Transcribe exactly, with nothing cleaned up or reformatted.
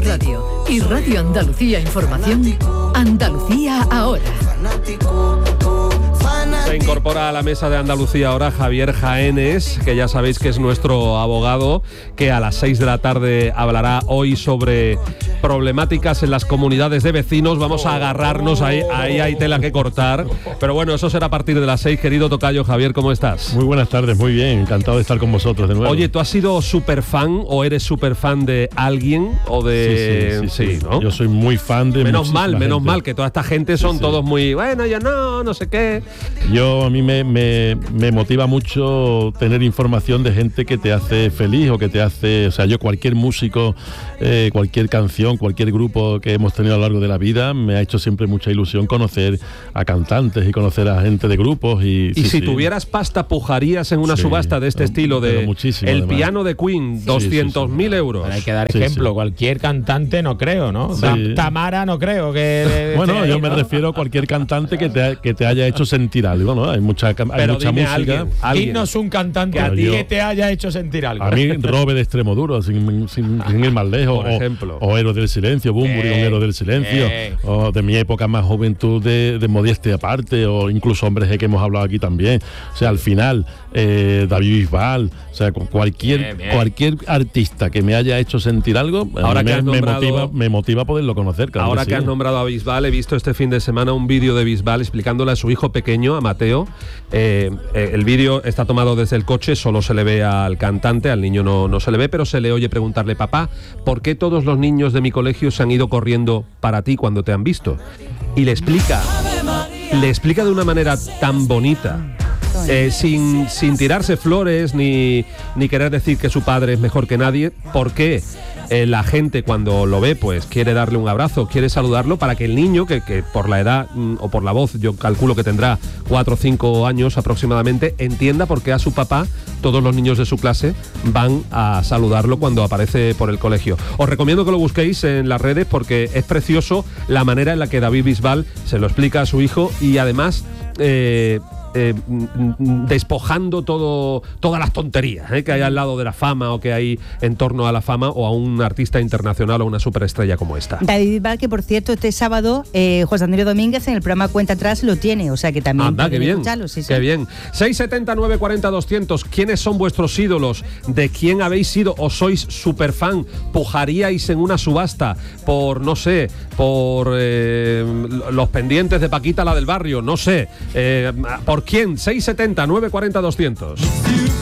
Radio y Radio Andalucía Información, Andalucía Ahora. Se incorpora a la mesa de Andalucía Ahora Javier Jaénes, que ya sabéis que es nuestro abogado, que a las seis de la tarde hablará hoy sobre problemáticas en las comunidades de vecinos. Vamos a agarrarnos, ahí, ahí hay tela que cortar, pero bueno, eso será a partir de las seis. Querido tocayo Javier, ¿cómo estás? Muy buenas tardes, muy bien, encantado de estar con vosotros de nuevo. Oye, ¿tú has sido súper fan o eres súper fan de alguien o de...? Sí, sí, sí, sí, sí, ¿no? Yo soy muy fan de Menos mal, menos gente. mal, que toda esta gente son sí, sí. todos muy... Bueno, yo no, no sé qué... Yo, a mí me, me, me motiva mucho tener información de gente que te hace feliz o que te hace... O sea, yo cualquier músico, eh, cualquier canción, cualquier grupo que hemos tenido a lo largo de la vida, me ha hecho siempre mucha ilusión conocer a cantantes y conocer a gente de grupos. Y, y sí, si sí. tuvieras pasta, pujarías en una sí, subasta de este estilo de... muchísimo, el además. piano de Queen, sí, doscientos mil sí, sí, sí. euros. Pero hay que dar sí, ejemplo, sí. cualquier cantante no creo, ¿no? Sí. Tamara no creo que... Bueno, ahí, yo me ¿no? refiero a cualquier cantante que te, que te haya hecho sentir algo, ¿no? Hay mucha, hay Pero mucha música. Alguien, alguien. Dinos un cantante que a ti yo, que te haya hecho sentir algo. A mí, Robe de Extremoduro, sin, sin, sin ir más lejos. Por ejemplo. O, o Héroes del Silencio, Bunbury, eh, un Héroe del Silencio. Eh. O de mi época más juventud de, de Modestia Aparte, o incluso Hombres G que hemos hablado aquí también. O sea, al final, eh, David Bisbal, o sea, cualquier, bien, bien. cualquier artista que me haya hecho sentir algo, ahora me, que has nombrado, me, motiva, me motiva a poderlo conocer. Claro ahora que, que sí. has nombrado a Bisbal, he visto este fin de semana un vídeo de Bisbal explicándole a su hijo pequeño, a Mateo. Eh, eh, el vídeo está tomado desde el coche, solo se le ve al cantante, al niño no, no se le ve, pero se le oye preguntarle: papá, ¿por qué todos los niños de mi colegio se han ido corriendo para ti cuando te han visto? Y le explica, le explica de una manera tan bonita. Eh, sin, sin tirarse flores ni, ni querer decir que su padre es mejor que nadie, porque eh, la gente cuando lo ve pues quiere darle un abrazo, quiere saludarlo, para que el niño, que, que por la edad mm, o por la voz yo calculo que tendrá cuatro o cinco años aproximadamente, entienda por qué a su papá todos los niños de su clase van a saludarlo cuando aparece por el colegio. Os recomiendo que lo busquéis en las redes porque es precioso la manera en la que David Bisbal se lo explica a su hijo y además... Eh, Eh, despojando todo, todas las tonterías eh, que hay al lado de la fama o que hay en torno a la fama o a un artista internacional o una superestrella como esta. David Bisbal, que por cierto este sábado eh, José Antonio Domínguez en el programa Cuenta Atrás lo tiene, o sea que también anda, qué bien, sí, sí. qué bien. seis setenta, nueve cuarenta, doscientos. ¿Quiénes son vuestros ídolos? ¿De quién habéis sido o sois superfan? ¿Pujaríais en una subasta por, no sé, por eh, los pendientes de Paquita, la del barrio? No sé, eh, por ¿quién? seis setenta, nueve cuarenta, doscientos.